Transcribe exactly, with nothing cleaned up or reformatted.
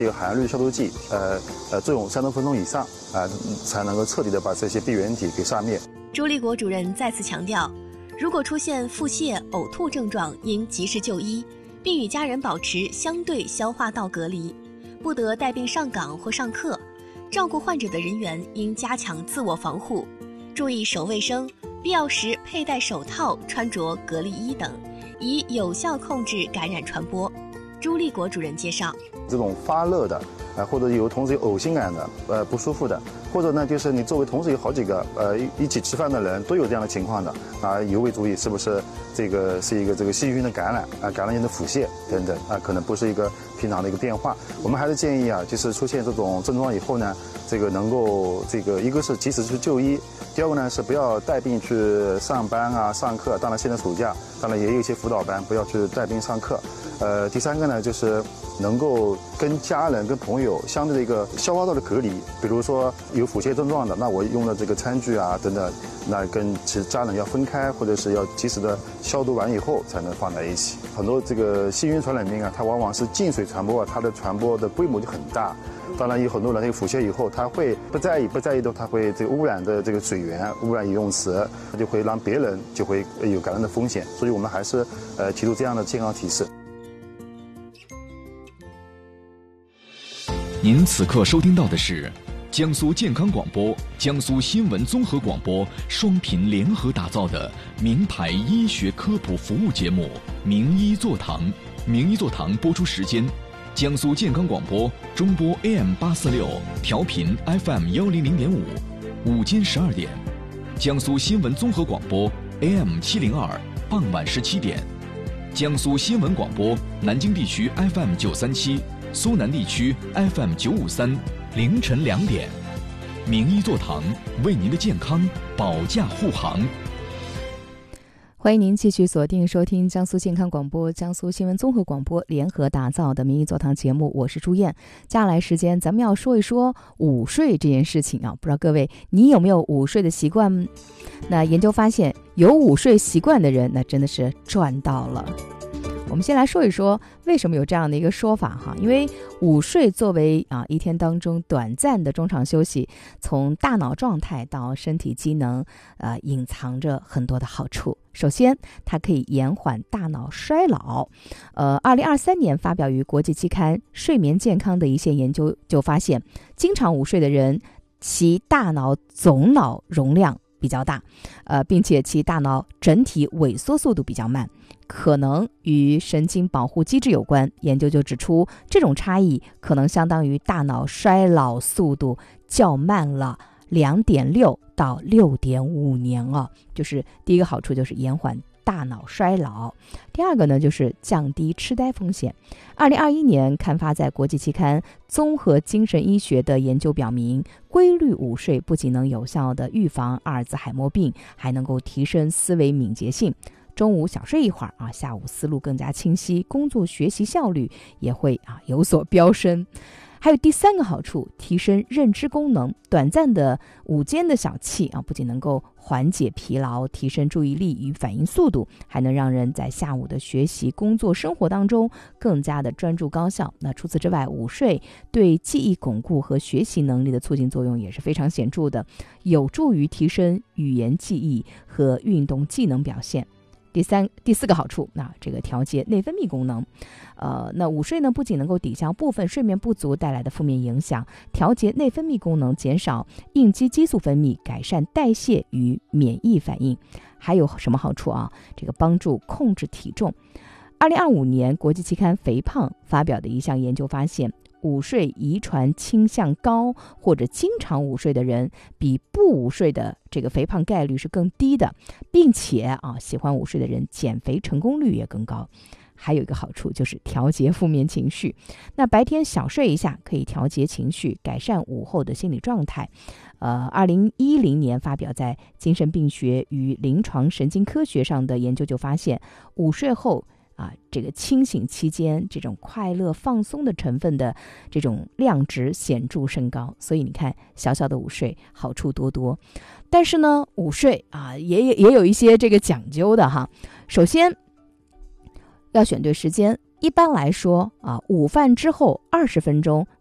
这个海洋氯消毒剂，呃呃，作用三十分钟以上啊、呃，才能够彻底的把这些病原体给杀灭。 朱立国主任再次强调，如果出现腹泻、呕吐症状，应及时就医，并与家人保持相对消化道隔离，不得带病上岗或上课。照顾患者的人员应加强自我防护，注意手卫生，必要时佩戴手套、穿着隔离衣等，以有效控制感染传播。朱立国主任介绍， 这种发热的，呃，或者有同时有呕心感的，呃，不舒服的，或者呢，就是你周围同时有好几个，呃，一一起吃饭的人都有这样的情况的，啊，尤为注意是不是这个是一个这个细菌的感染啊，感染性的腹泻等等啊，可能不是一个平常的一个变化。我们还是建议啊，就是出现这种症状以后呢，这个能够这个一个是及时去就医，第二个呢是不要带病去上班啊、上课。当然现在暑假，当然也有一些辅导班，不要去带病上课。呃，第三个呢就是能够跟家人、跟朋友相对的一个消化道的隔离，比如说有腹泻症状的，那我用的这个餐具啊等等，那跟其家人要分开，或者是要及时的消毒完以后才能放在一起。很多这个细菌传染病啊，它往往是进水传播啊，它的传播的规模就很大。当然有很多人这个腹泻以后，他会不在意，不在意的他会这个污染的这个水源、污染游泳池，就会让别人就会有感染的风险。所以我们还是呃提出这样的健康提示。 您此刻收听到的是江苏健康广播、江苏新闻综合广播双频联合打造的名牌医学科普服务节目《名医座堂》。名医座堂播出时间：江苏健康广播中波 A M 八四六，调频 F M 幺零零点五，午间十二点；江苏新闻综合广播 A M 七零二，傍晚十七点；江苏新闻广播南京地区 F M 九三七。苏南地区 F M 九五三，凌晨两点，名医座堂为您的健康保驾护航。 欢迎您继续锁定收听江苏健康广播、江苏新闻综合广播联合打造的名医座堂节目，我是朱燕。接下来时间咱们要说一说午睡这件事情啊，不知道各位你有没有午睡的习惯？那研究发现，有午睡习惯的人，那真的是赚到了。我们先来说一说为什么有这样的一个说法哈，因为午睡作为啊一天当中短暂的中场休息，从大脑状态到身体机能，呃，隐藏着很多的好处。首先，它可以延缓大脑衰老。呃，二零二三年发表于国际期刊《睡眠健康》的一项研究就发现，经常午睡的人，其大脑总脑容量比较大，呃，并且其大脑整体萎缩速度比较慢，可能与神经保护机制有关。研究就指出，这种差异可能相当于大脑衰老速度较慢了两点六到六点五年啊。就是第一个好处就是延缓大脑衰老，第二个呢就是降低痴呆风险。二零二一年刊发在国际期刊《综合精神医学》的研究表明，规律午睡不仅能有效地预防阿尔兹海默病，还能够提升思维敏捷性。中午小睡一会儿啊，下午思路更加清晰，工作学习效率也会啊有所飙升。还有第三个好处，提升认知功能。短暂的午间的小憩啊，不仅能够缓解疲劳，提升注意力与反应速度，还能让人在下午的学习、工作、生活当中更加的专注高效。那除此之外，午睡对记忆巩固和学习能力的促进作用也是非常显著的，有助于提升语言记忆和运动技能表现。第三、第四个好处，那这个调节内分泌功能，呃，那午睡呢，不仅能够抵消部分睡眠不足带来的负面影响，调节内分泌功能，减少应激激素分泌，改善代谢与免疫反应。还有什么好处啊？这个帮助控制体重。二零二五年国际期刊《肥胖》发表的一项研究发现，午睡遗传倾向高或者经常午睡的人，比不午睡的这个肥胖概率是更低的，并且啊，喜欢午睡的人减肥成功率也更高。还有一个好处就是调节负面情绪。那白天小睡一下可以调节情绪，改善午后的心理状态。呃，二零一零年发表在《精神病学与临床神经科学》上的研究就发现，午睡后啊，这个清醒期间这种快乐放松的成分的这种量值显著升高。所以你看，小小的午睡好处多多。但是呢，午睡啊也也有一些这个讲究的哈。首先要选对时间， 一般来说啊，午饭之后二十分钟